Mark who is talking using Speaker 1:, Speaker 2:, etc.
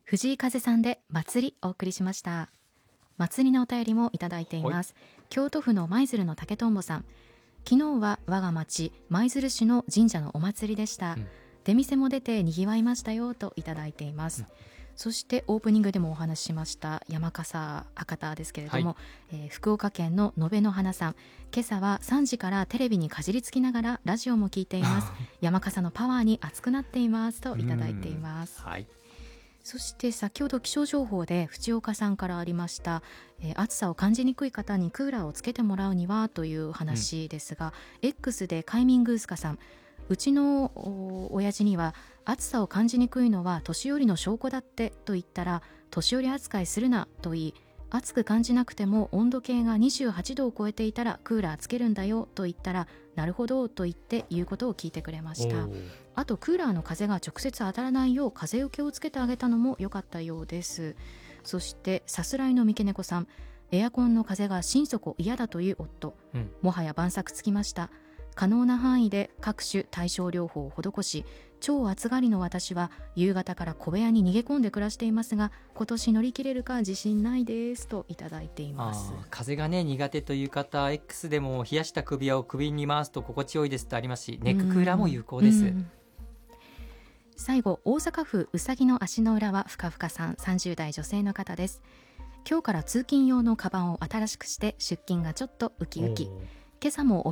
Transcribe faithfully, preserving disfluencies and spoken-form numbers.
Speaker 1: 藤井風さんで祭りお送りしました。祭りのお便りもいただいています。京都府の舞鶴の竹とんぼさん、昨日は我が町舞鶴市の神社のお祭りでした、うん、出店も出てにぎわいましたよといただいています、うん、そしてオープニングでもお話ししました山笠博多ですけれども、はい、えー、福岡県の延べの花さん、今朝はさんじからテレビにかじりつきながらラジオも聞いています山笠のパワーに熱くなっていますといただいています。はい、そして先ほど気象情報で藤岡さんからありました、えー、暑さを感じにくい方にクーラーをつけてもらうにはという話ですが、うん、X でカイミングースカさん、うちの親父には暑さを感じにくいのは年寄りの証拠だってと言ったら、年寄り扱いするなと言い、暑く感じなくても温度計がにじゅうはちどを超えていたらクーラーつけるんだよと言ったら、なるほどと言って言うことを聞いてくれました。あとクーラーの風が直接当たらないよう風よけをつけてあげたのも良かったようです。そしてさすらいの三毛猫さん、エアコンの風が心底嫌だという夫、うん、もはや晩作つきました。可能な範囲で各種対症療法を施し、超暑がりの私は夕方から小部屋に逃げ込んで暮らしていますが、今年乗り切れるか自信ないですといただいています。
Speaker 2: あ、風がね苦手という方、 X でも冷やした首輪を首に回すと心地よいですとありますし、ネッククーラーも有効です。
Speaker 1: 最後、大阪府うさぎの足の裏はふかふかさん、さんじゅう代女性の方です。今日から通勤用のカバンを新しくして出勤がちょっとウキウキ。今朝も